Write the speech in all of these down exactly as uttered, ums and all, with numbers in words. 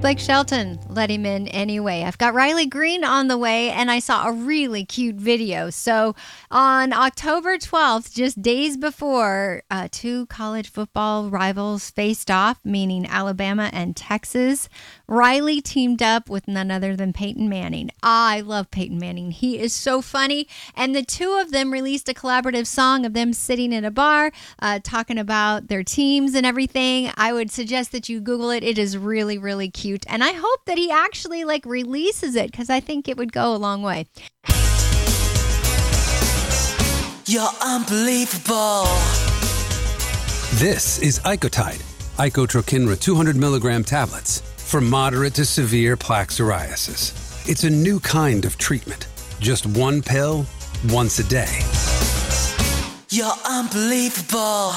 Blake Shelton let him in anyway. I've got Riley Green on the way, and I saw a really cute video. So on October twelfth, just days before, uh, two college football rivals faced off, meaning Alabama and Texas, Riley teamed up with none other than Peyton Manning. I love Peyton Manning. He is so funny. And the two of them released a collaborative song of them sitting in a bar, uh, talking about their teams and everything. I would suggest that you Google it. It is really, really cute. And I hope that he actually like releases it, because I think it would go a long way. You're unbelievable. This is Icotide, Icotrokinra two hundred milligram tablets for moderate to severe plaque psoriasis. It's a new kind of treatment. Just one pill, once a day. You're unbelievable.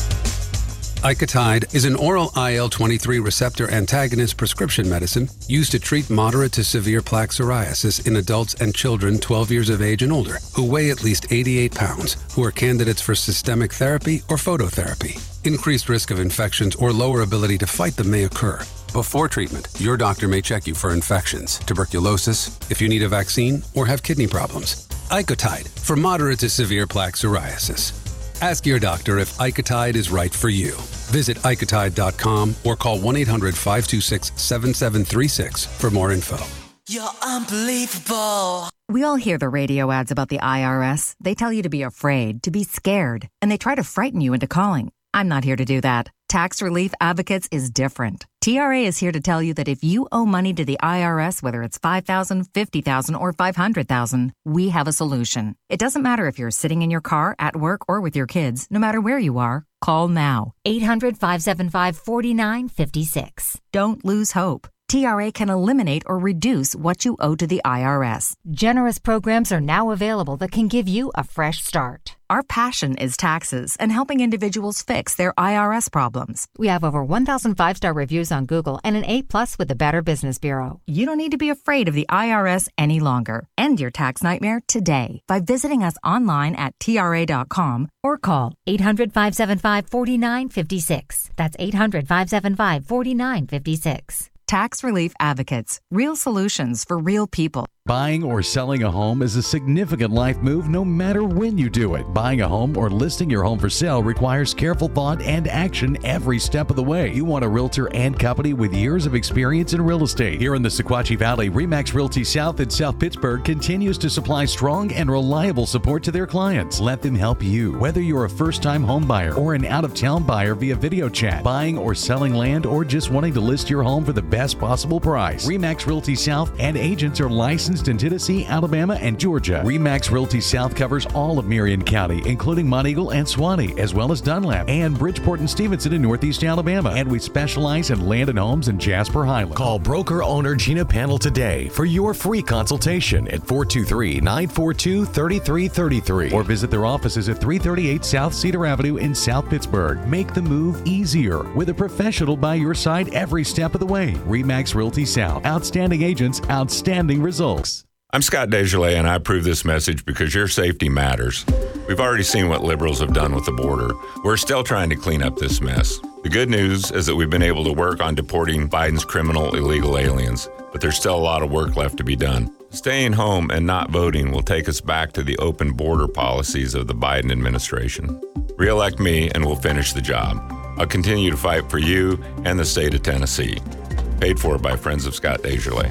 Icotide is an oral I L twenty-three receptor antagonist prescription medicine used to treat moderate to severe plaque psoriasis in adults and children twelve years of age and older who weigh at least eighty-eight pounds, who are candidates for systemic therapy or phototherapy. Increased risk of infections or lower ability to fight them may occur. Before treatment, your doctor may check you for infections, tuberculosis, if you need a vaccine, or have kidney problems. Icotide for moderate to severe plaque psoriasis. Ask your doctor if Icotide is right for you. Visit icotide dot com or call one eight hundred five two six seven seven three six for more info. You're unbelievable. We all hear the radio ads about the I R S. They tell you to be afraid, to be scared, and they try to frighten you into calling. I'm not here to do that. Tax Relief Advocates is different. T R A is here to tell you that if you owe money to the I R S, whether it's five thousand dollars, fifty thousand dollars, or five hundred thousand dollars, we have a solution. It doesn't matter if you're sitting in your car, at work, or with your kids. No matter where you are, call now. eight hundred, five seven five, four nine five six. Don't lose hope. T R A can eliminate or reduce what you owe to the I R S. Generous programs are now available that can give you a fresh start. Our passion is taxes and helping individuals fix their I R S problems. We have over one thousand five-star reviews on Google and an A plus with the Better Business Bureau. You don't need to be afraid of the I R S any longer. End your tax nightmare today by visiting us online at T R A dot com or call eight hundred, five seven five, four nine five six. That's eight hundred, five seven five, four nine five six. Tax Relief Advocates. Real solutions for real people. Buying or selling a home is a significant life move no matter when you do it. Buying a home or listing your home for sale requires careful thought and action every step of the way. You want a realtor and company with years of experience in real estate. Here in the Sequatchie Valley, RE/MAX Realty South in South Pittsburgh continues to supply strong and reliable support to their clients. Let them help you. Whether you're a first-time home buyer or an out-of-town buyer via video chat, buying or selling land, or just wanting to list your home for the best possible price, RE/MAX Realty South and agents are licensed in Tennessee, Alabama, and Georgia. RE/MAX Realty South covers all of Marion County, including Monteagle and Suwannee, as well as Dunlap and Bridgeport and Stevenson in Northeast Alabama. And we specialize in land and homes in Jasper Highland. Call broker owner Gina Panel today for your free consultation at four two three, nine four two, three three three three or visit their offices at three thirty-eight South Cedar Avenue in South Pittsburgh. Make the move easier with a professional by your side every step of the way. RE/MAX Realty South. Outstanding agents, outstanding results. I'm Scott Desjardins, and I approve this message because your safety matters. We've already seen what liberals have done with the border. We're still trying to clean up this mess. The good news is that we've been able to work on deporting Biden's criminal illegal aliens, but there's still a lot of work left to be done. Staying home and not voting will take us back to the open border policies of the Biden administration. Re-elect me and we'll finish the job. I'll continue to fight for you and the state of Tennessee. Paid for by Friends of Scott Desjardins.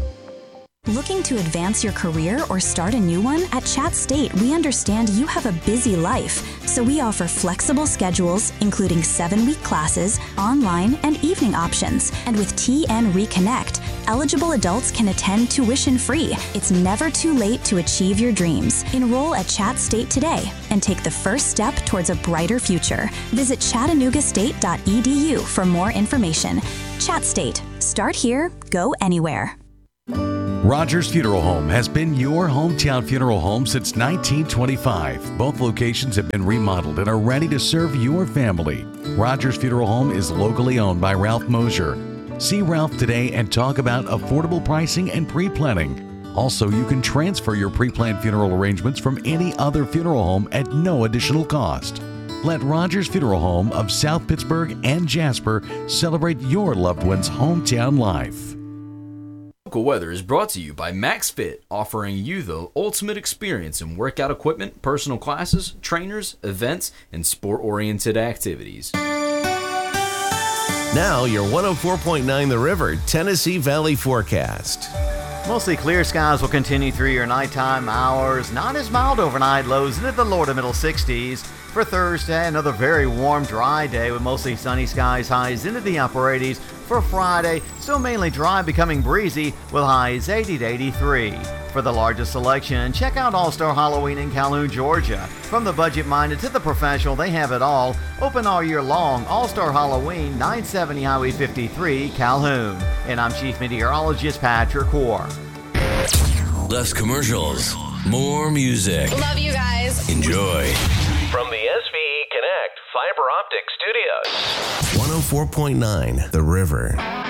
Looking to advance your career or start a new one? At Chat State, we understand you have a busy life, so we offer flexible schedules, including seven-week classes, online, and evening options. And with T N Reconnect, eligible adults can attend tuition-free. It's never too late to achieve your dreams. Enroll at Chat State today and take the first step towards a brighter future. Visit chattanooga state dot e d u for more information. Chat State. Start here, go anywhere. Rogers Funeral Home has been your hometown funeral home since nineteen twenty-five. Both locations have been remodeled and are ready to serve your family. Rogers Funeral Home is locally owned by Ralph Mosier. See Ralph today and talk about affordable pricing and pre-planning. Also, you can transfer your pre-planned funeral arrangements from any other funeral home at no additional cost. Let Rogers Funeral Home of South Pittsburgh and Jasper celebrate your loved one's hometown life. Local weather is brought to you by MaxFit, offering you the ultimate experience in workout equipment, personal classes, trainers, events, and sport-oriented activities. Now your one oh four point nine The River Tennessee Valley forecast. Mostly clear skies will continue through your nighttime hours. Not as mild overnight, lows into the lower to middle sixties. For Thursday, another very warm, dry day with mostly sunny skies, highs into the upper eighties. For Friday, still mainly dry, becoming breezy with highs eighty to eighty-three. For the largest selection, check out All-Star Halloween in Calhoun, Georgia. From the budget-minded to the professional, they have it all. Open all year long. All-Star Halloween, nine seventy Highway fifty-three, Calhoun. And I'm Chief Meteorologist Patrick Hoare. Less commercials, more music. Love you guys. Enjoy. From the S V E Connect Fiber Optic Studios. one oh four point nine The River.